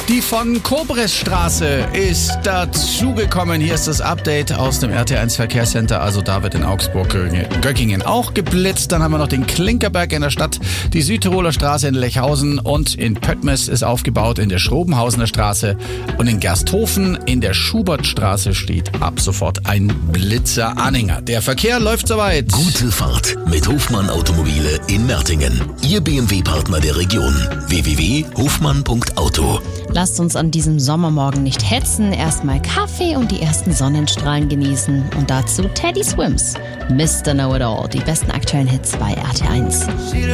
Die von Kobresstraße ist dazugekommen. Hier ist das Update aus dem RT1 Verkehrscenter. Also da wird in Augsburg-Göckingen auch geblitzt. Dann haben wir noch den Klinkerberg in der Stadt, die Südtiroler Straße in Lechhausen und in Pöttmes ist aufgebaut in der Schrobenhausener Straße. Und in Gersthofen in der Schubertstraße steht ab sofort ein Blitzer-Anhänger. Der Verkehr läuft soweit. Gute Fahrt mit Hofmann Automobile in Mertingen. Ihr BMW-Partner der Region. www.hofmann.auto. Lasst uns an diesem Sommermorgen nicht hetzen. Erstmal Kaffee und die ersten Sonnenstrahlen genießen. Und dazu Teddy Swims. Mr. Know-It-All. Die besten aktuellen Hits bei RT1.